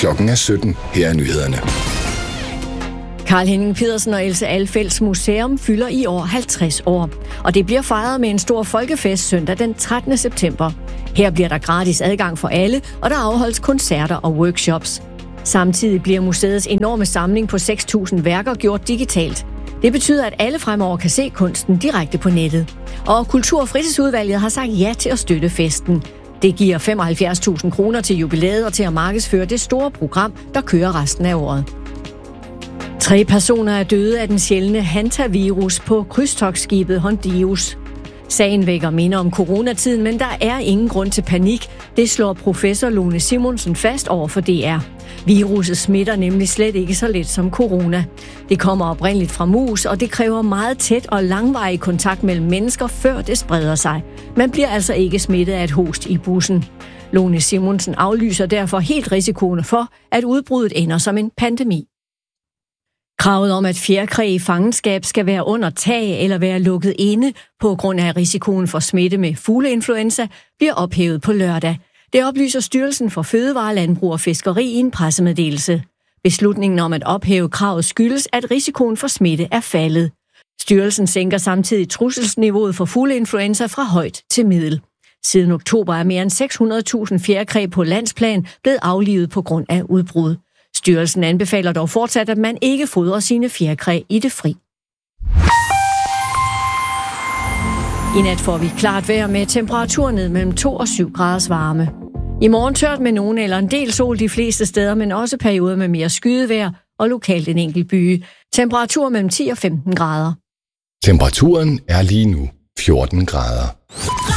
Klokken er 17. Her er nyhederne. Carl Henning Pedersen og Else Alfelds Museum fylder i år 50 år. Og det bliver fejret med en stor folkefest søndag den 13. september. Her bliver der gratis adgang for alle, og der afholdes koncerter og workshops. Samtidig bliver museets enorme samling på 6.000 værker gjort digitalt. Det betyder, at alle fremover kan se kunsten direkte på nettet. Og Kultur- og Fritidsudvalget har sagt ja til at støtte festen. Det giver 75.000 kroner til jubilæet og til at markedsføre det store program, der kører resten af året. 3 personer er døde af den sjældne hantavirus på krydstogtskibet Hondius. Sagen vækker minder om coronatiden, men der er ingen grund til panik. Det slår professor Lone Simonsen fast over for DR. Viruset smitter nemlig slet ikke så let som corona. Det kommer oprindeligt fra mus, og det kræver meget tæt og langvarig kontakt mellem mennesker, før det spreder sig. Man bliver altså ikke smittet af et host i bussen. Lone Simonsen aflyser derfor helt risikoen for, at udbruddet ender som en pandemi. Kravet om, at fjerkræ i fangenskab skal være under tag eller være lukket inde på grund af risikoen for smitte med fugleinfluenza, bliver ophævet på lørdag. Det oplyser Styrelsen for Fødevare, Landbrug og Fiskeri i en pressemeddelelse. Beslutningen om at ophæve kravet skyldes, at risikoen for smitte er faldet. Styrelsen sænker samtidig trusselsniveauet for fugleinfluenza fra højt til middel. Siden oktober er mere end 600.000 fjerkræ på landsplan blevet aflivet på grund af udbrud. Styrelsen anbefaler dog fortsat, at man ikke fodrer sine fjerkræ i det fri. I nat får vi klart vejr med temperaturer ned mellem 2 og 7 graders varme. I morgen tørt med nogen eller en del sol de fleste steder, men også perioder med mere skydevejr og lokalt en enkelt byge. Temperaturer mellem 10 og 15 grader. Temperaturen er lige nu 14 grader.